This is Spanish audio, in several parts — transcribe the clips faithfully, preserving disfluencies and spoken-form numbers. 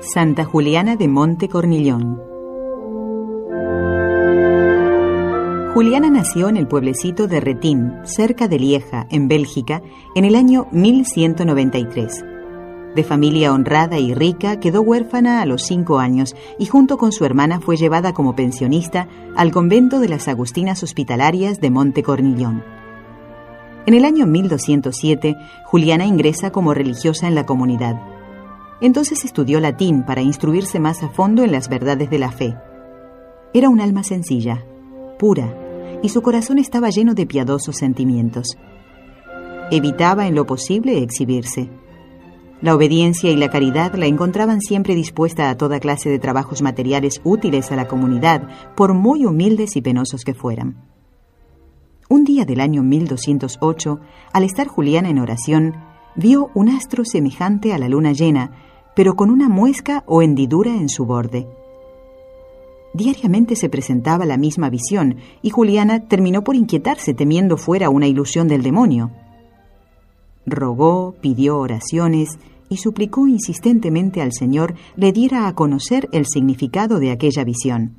Santa Juliana de Monte Cornillón. Juliana nació en el pueblecito de Retín, cerca de Lieja, en Bélgica, en el año mil ciento noventa y tres. De familia honrada y rica, quedó huérfana a los cinco años y junto con su hermana fue llevada como pensionista al convento de las Agustinas Hospitalarias de Monte Cornillón. En el año mil doscientos siete, Juliana ingresa como religiosa en la comunidad. Entonces estudió latín para instruirse más a fondo en las verdades de la fe. Era un alma sencilla, pura, y su corazón estaba lleno de piadosos sentimientos. Evitaba en lo posible exhibirse. La obediencia y la caridad la encontraban siempre dispuesta a toda clase de trabajos materiales útiles a la comunidad, por muy humildes y penosos que fueran. Un día del año mil doscientos ocho, al estar Juliana en oración, vio un astro semejante a la luna llena, pero con una muesca o hendidura en su borde. Diariamente se presentaba la misma visión, y Juliana terminó por inquietarse temiendo fuera una ilusión del demonio. Rogó, pidió oraciones y suplicó insistentemente al Señor le diera a conocer el significado de aquella visión.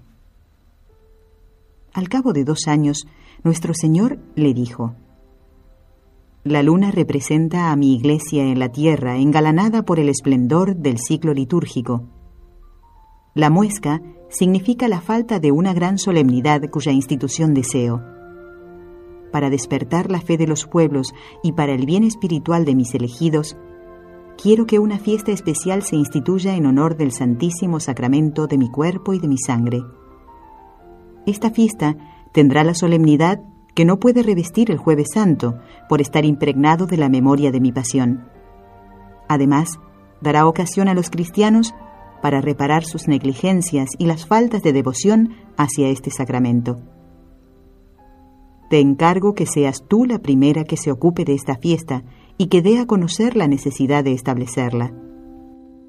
Al cabo de dos años, nuestro Señor le dijo: «La luna representa a mi iglesia en la tierra, engalanada por el esplendor del ciclo litúrgico. La muesca significa la falta de una gran solemnidad cuya institución deseo. Para despertar la fe de los pueblos y para el bien espiritual de mis elegidos, quiero que una fiesta especial se instituya en honor del Santísimo Sacramento de mi cuerpo y de mi sangre. Esta fiesta tendrá la solemnidad que no puede revestir el Jueves Santo, por estar impregnado de la memoria de mi pasión. Además, dará ocasión a los cristianos para reparar sus negligencias y las faltas de devoción hacia este sacramento. Te encargo que seas tú la primera que se ocupe de esta fiesta y que dé a conocer la necesidad de establecerla.